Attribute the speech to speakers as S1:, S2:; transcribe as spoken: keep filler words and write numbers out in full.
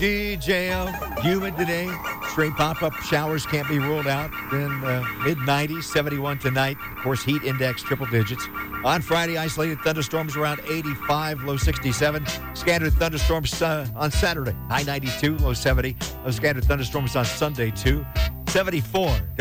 S1: D J O. Humid today. Straight pop-up showers can't be ruled out. Then uh, mid nineties, seventy-one tonight. Of course, heat index triple digits. On Friday, isolated thunderstorms around eighty-five, low sixty-seven. Scattered thunderstorms uh, on Saturday, high ninety-two, low seventy. Those scattered thunderstorms on Sunday, too. seventy-four.